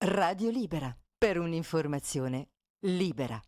Radio Libera, per un'informazione libera.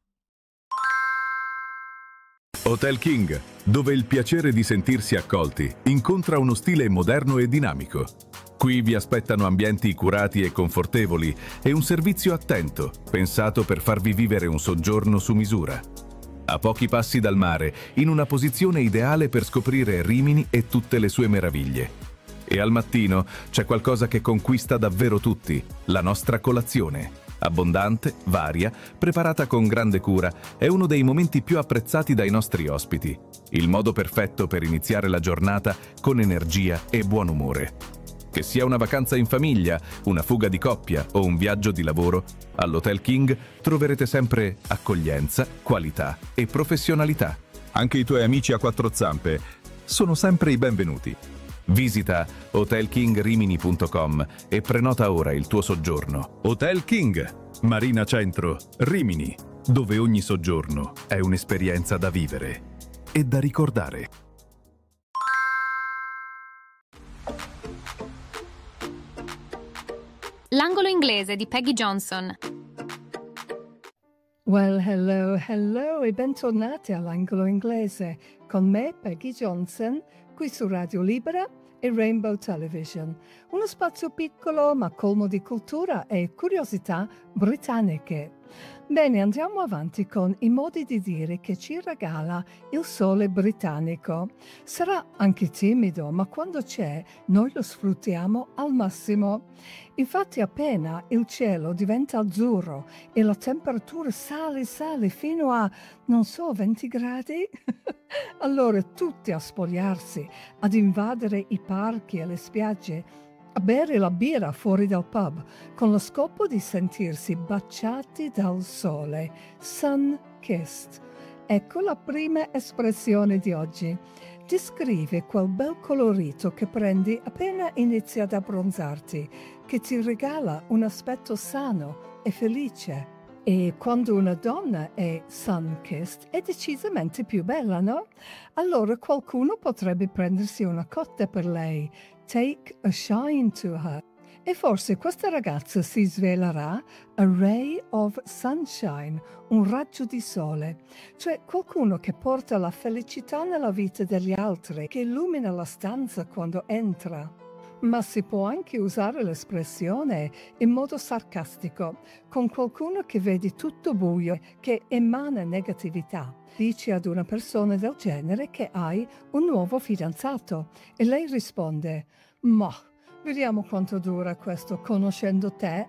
Hotel King, dove il piacere di sentirsi accolti incontra uno stile moderno e dinamico. Qui vi aspettano ambienti curati e confortevoli e un servizio attento, pensato per farvi vivere un soggiorno su misura. A pochi passi dal mare, in una posizione ideale per scoprire Rimini e tutte le sue meraviglie. E al mattino c'è qualcosa che conquista davvero tutti, la nostra colazione. Abbondante, varia, preparata con grande cura, è uno dei momenti più apprezzati dai nostri ospiti. Il modo perfetto per iniziare la giornata con energia e buon umore. Che sia una vacanza in famiglia, una fuga di coppia o un viaggio di lavoro, all'Hotel King troverete sempre accoglienza, qualità e professionalità. Anche i tuoi amici a quattro zampe sono sempre i benvenuti. Visita hotelkingrimini.com e prenota ora il tuo soggiorno. Hotel King, Marina Centro, Rimini, dove ogni soggiorno è un'esperienza da vivere e da ricordare. L'angolo inglese di Peggy Johnson. Well, hello e bentornati all'angolo inglese con me, Peggy Johnson, qui su Radio Libera e Rainbow Television. Uno spazio piccolo ma colmo di cultura e curiosità britanniche. Bene, andiamo avanti con i modi di dire che ci regala il sole britannico. Sarà anche timido, ma quando c'è noi lo sfruttiamo al massimo. Infatti appena il cielo diventa azzurro e la temperatura sale fino a, 20 gradi, allora tutti a spogliarsi, ad invadere i parchi e le spiagge, a bere la birra fuori dal pub, con lo scopo di sentirsi baciati dal sole, sun-kissed. Ecco la prima espressione di oggi. Descrive quel bel colorito che prendi appena inizi ad abbronzarti, che ti regala un aspetto sano e felice. E quando una donna è sun-kissed è decisamente più bella, no? Allora qualcuno potrebbe prendersi una cotta per lei, take a shine to her. E forse questa ragazza si svelerà a ray of sunshine, un raggio di sole, cioè qualcuno che porta la felicità nella vita degli altri, che illumina la stanza quando entra. Ma si può anche usare l'espressione in modo sarcastico, con qualcuno che vedi tutto buio, che emana negatività. Dici ad una persona del genere che hai un nuovo fidanzato e lei risponde: ma vediamo quanto dura questo conoscendo te.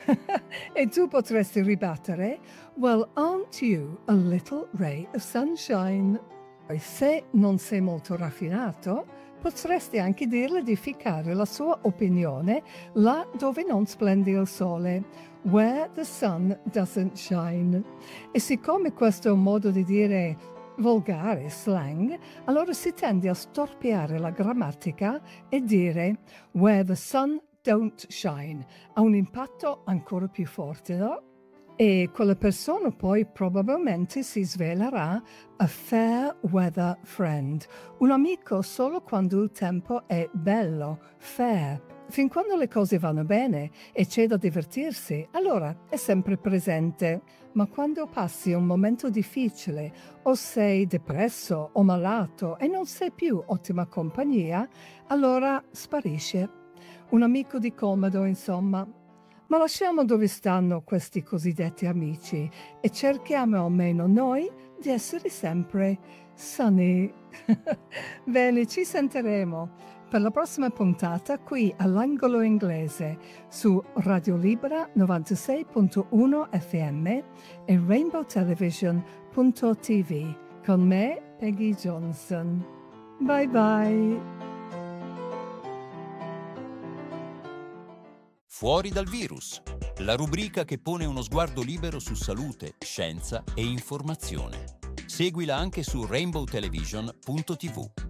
E tu potresti ribattere: well, aren't you a little ray of sunshine? E se non sei molto raffinato, potresti anche dirle di ficcare la sua opinione là dove non splende il sole, where the sun doesn't shine. E siccome questo è un modo di dire volgare, slang, allora si tende a storpiare la grammatica e dire where the sun don't shine. Ha un impatto ancora più forte, no? E quella persona poi probabilmente si svelerà a fair weather friend, un amico solo quando il tempo è bello, fair. Fin quando le cose vanno bene e c'è da divertirsi, allora è sempre presente. Ma quando passi un momento difficile o sei depresso o malato e non sei più ottima compagnia, allora sparisce. Un amico di comodo, insomma. Ma lasciamo dove stanno questi cosiddetti amici e cerchiamo almeno noi di essere sempre sunny. Bene, ci sentiremo per la prossima puntata qui all'angolo inglese su Radio Libera 96.1 FM e rainbowtelevision.tv con me, Peggy Johnson. Bye bye. Fuori dal virus, la rubrica che pone uno sguardo libero su salute, scienza e informazione. Seguila anche su rainbowtelevision.tv.